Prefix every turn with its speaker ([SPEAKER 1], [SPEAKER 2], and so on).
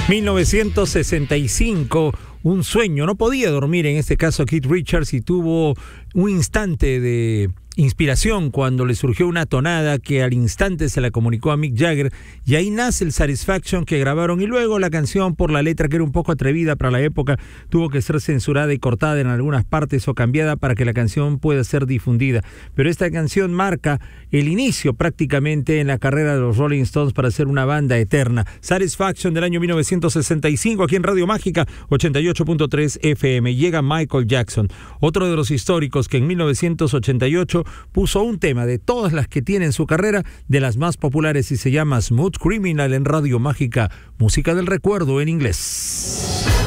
[SPEAKER 1] 1965, un sueño. No podía dormir en este caso Keith Richards y tuvo un instante de inspiración cuando le surgió una tonada que al instante se la comunicó a Mick Jagger, y ahí nace el Satisfaction que grabaron, y luego la canción, por la letra que era un poco atrevida para la época, tuvo que ser censurada y cortada en algunas partes o cambiada para que la canción pueda ser difundida. Pero esta canción marca el inicio prácticamente en la carrera de los Rolling Stones para ser una banda eterna. Satisfaction del año 1965 aquí en Radio Mágica 88.3 FM. Llega Michael Jackson, otro de los históricos que en 1988 puso un tema de todas las que tiene en su carrera, de las más populares, y se llama Smooth Criminal en Radio Mágica, música del recuerdo en inglés.